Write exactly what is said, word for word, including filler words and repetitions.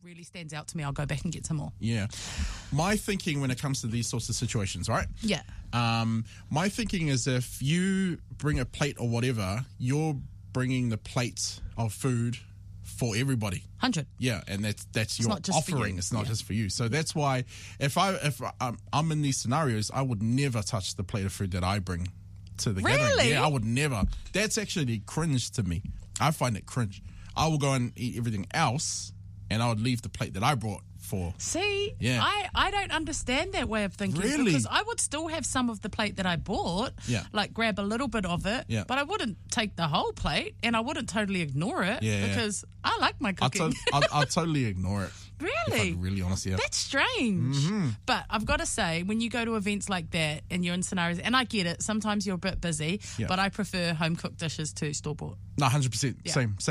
really stands out to me, I'll go back and get some more. Yeah. My thinking when it comes to these sorts of situations, right? Yeah. Um, my thinking is if you bring a plate or whatever, you're bringing the plate of food for everybody. one hundred. Yeah, and that's that's It's your not just for offering. you. It's not Yeah. just for you. So that's why if I if I'm, I'm in these scenarios, I would never touch the plate of food that I bring to the gathering. Really? Yeah, I would never. That's actually cringe to me. I find it cringe. I will go and eat everything else, and I would leave the plate that I brought for. See, Yeah. I, I don't understand that way of thinking. Really? Because I would still have some of the plate that I bought, Yeah. like grab a little bit of it, Yeah. but I wouldn't take the whole plate and I wouldn't totally ignore it Yeah, yeah. because I like my I'll, cooking. to- I'll, I'll totally ignore it. If Really? I'm really honest, yeah. That's strange. Mm-hmm. But I've got to say, when you go to events like that and you're in scenarios, and I get it, sometimes you're a bit busy, Yeah. but I prefer home cooked dishes to store bought. No, one hundred percent. Yeah. Same.